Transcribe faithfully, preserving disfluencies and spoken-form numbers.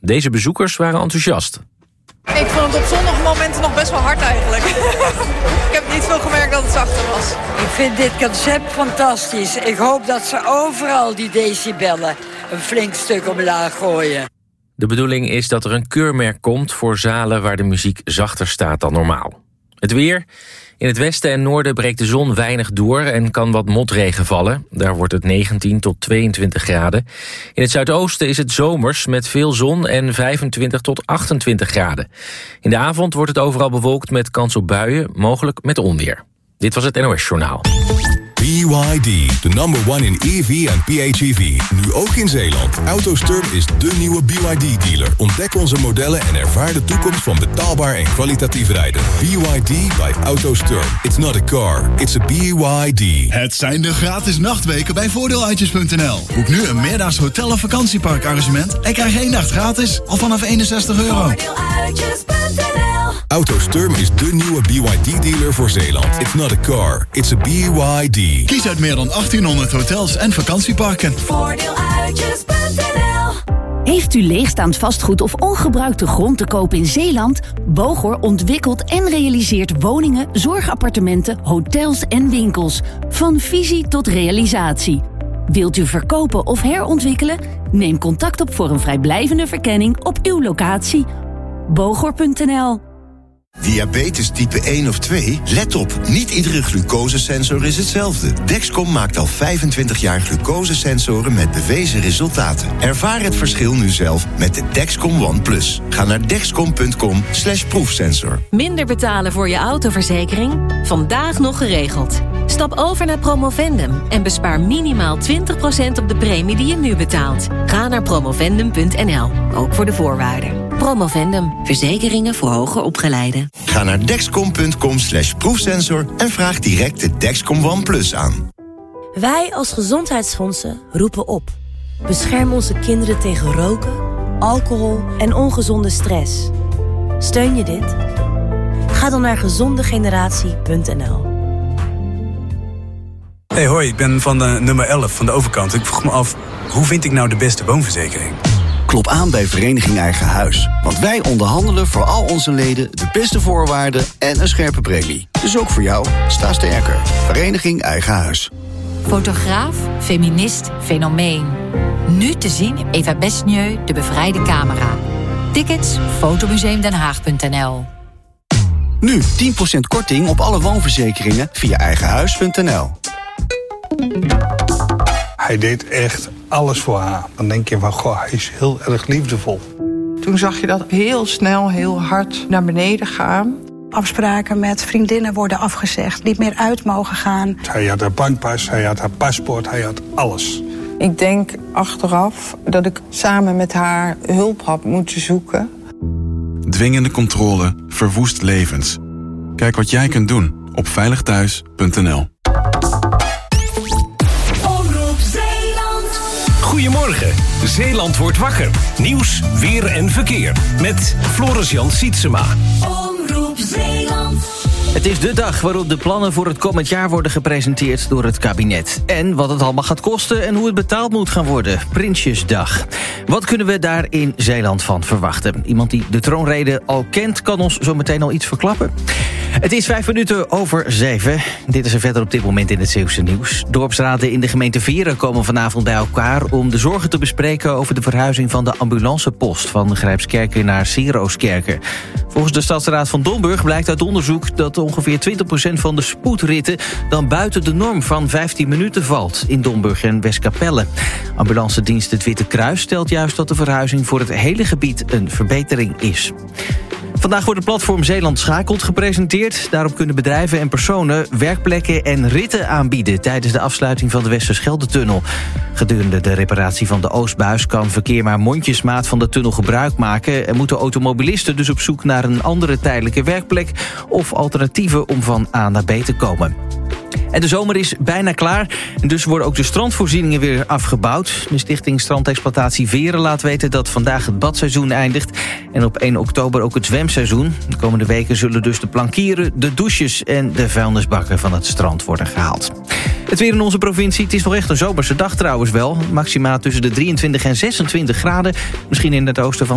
Deze bezoekers waren enthousiast. Ik vond het op sommige momenten nog best wel hard eigenlijk. Ik heb niet veel gemerkt dat het zachter was. Ik vind dit concept fantastisch. Ik hoop dat ze overal die decibellen een flink stuk omlaag gooien. De bedoeling is dat er een keurmerk komt voor zalen waar de muziek zachter staat dan normaal. Het weer. In het westen en noorden breekt de zon weinig door en kan wat motregen vallen. Daar wordt het negentien tot tweeëntwintig graden. In het zuidoosten is het zomers met veel zon en vijfentwintig tot achtentwintig graden. In de avond wordt het overal bewolkt met kans op buien, mogelijk met onweer. Dit was het N O S-journaal. B Y D, de number one in E V en P H E V. Nu ook in Zeeland. AutoSturm is de nieuwe B Y D-dealer. Ontdek onze modellen en ervaar de toekomst van betaalbaar en kwalitatief rijden. B Y D by AutoSturm. It's not a car, it's a B Y D. Het zijn de gratis nachtweken bij voordeeluitjes punt n l. Boek nu een meerdaags hotel- of vakantieparkarrangement en krijg één nacht gratis al vanaf eenenzestig euro. Voordeeluitjes punt n l. AutoSturm is de nieuwe B Y D-dealer voor Zeeland. It's not a car, it's a B Y D. Kies uit meer dan achttienhonderd hotels en vakantieparken. Voordeeluitjes punt n l. Heeft u leegstaand vastgoed of ongebruikte grond te koop in Zeeland? Bogor ontwikkelt en realiseert woningen, zorgappartementen, hotels en winkels. Van visie tot realisatie. Wilt u verkopen of herontwikkelen? Neem contact op voor een vrijblijvende verkenning op uw locatie. Bogor punt n l. Diabetes type één of twee? Let op, niet iedere glucosesensor is hetzelfde. Dexcom maakt al vijfentwintig jaar glucosesensoren met bewezen resultaten. Ervaar het verschil nu zelf met de Dexcom One Plus. Ga naar dexcom punt com slash proefsensor. Minder betalen voor je autoverzekering? Vandaag nog geregeld. Stap over naar Promovendum en bespaar minimaal twintig procent op de premie die je nu betaalt. Ga naar promovendum punt n l, ook voor de voorwaarden. Promovendum, verzekeringen voor hoger opgeleiden. Ga naar dexcom punt com slash proefsensor en vraag direct de Dexcom One Plus aan. Wij als gezondheidsfondsen roepen op. Bescherm onze kinderen tegen roken, alcohol en ongezonde stress. Steun je dit? Ga dan naar gezondegeneratie punt n l. Hey, hoi, ik ben van de nummer elf van de overkant. Ik vroeg me af, hoe vind ik nou de beste woonverzekering? Klop aan bij Vereniging Eigen Huis. Want wij onderhandelen voor al onze leden de beste voorwaarden en een scherpe premie. Dus ook voor jou, sta sterker. Vereniging Eigen Huis. Fotograaf, feminist, fenomeen. Nu te zien in Eva Besnieu, de bevrijde camera. Tickets, fotomuseum den haag punt n l. Nu tien procent korting op alle woonverzekeringen via eigenhuis punt n l. Hij deed echt alles voor haar. Dan denk je van, goh, hij is heel erg liefdevol. Toen zag je dat heel snel, heel hard naar beneden gaan. Afspraken met vriendinnen worden afgezegd, niet meer uit mogen gaan. Hij had haar bankpas, hij had haar paspoort, hij had alles. Ik denk achteraf dat ik samen met haar hulp had moeten zoeken. Dwingende controle verwoest levens. Kijk wat jij kunt doen op veilig thuis punt n l. Goedemorgen, Zeeland wordt wakker. Nieuws, weer en verkeer. Met Floris-Jan Sietsema. Omroep Zeeland. Het is de dag waarop de plannen voor het komend jaar worden gepresenteerd door het kabinet. En wat het allemaal gaat kosten en hoe het betaald moet gaan worden. Prinsjesdag. Wat kunnen we daar in Zeeland van verwachten? Iemand die de troonrede al kent, kan ons zo meteen al iets verklappen. Het is vijf minuten over zeven. Dit is er verder op dit moment in het Zeeuwse nieuws. Dorpsraden in de gemeente Veren komen vanavond bij elkaar om de zorgen te bespreken over de verhuizing van de ambulancepost van Grijpskerken naar Sieroskerken. Volgens de Stadsraad van Domburg blijkt uit onderzoek dat ongeveer twintig procent van de spoedritten dan buiten de norm van vijftien minuten valt in Domburg en Westkapelle. Ambulancedienst Het Witte Kruis stelt juist dat de verhuizing voor het hele gebied een verbetering is. Vandaag wordt het platform Zeeland Schakelt gepresenteerd. Daarop kunnen bedrijven en personen werkplekken en ritten aanbieden tijdens de afsluiting van de Westerschelde-tunnel. Gedurende de reparatie van de Oostbuis kan verkeer maar mondjesmaat van de tunnel gebruik maken en moeten automobilisten dus op zoek naar een andere tijdelijke werkplek of alternatieven om van A naar B te komen. En de zomer is bijna klaar en dus worden ook de strandvoorzieningen weer afgebouwd. De stichting Strandexploitatie Veren laat weten dat vandaag het badseizoen eindigt en op één oktober ook het zwemseizoen. De komende weken zullen dus de plankieren, de douches en de vuilnisbakken van het strand worden gehaald. Het weer in onze provincie, het is nog echt een zomerse dag trouwens wel. Maxima tussen de drieëntwintig en zesentwintig graden, misschien in het oosten van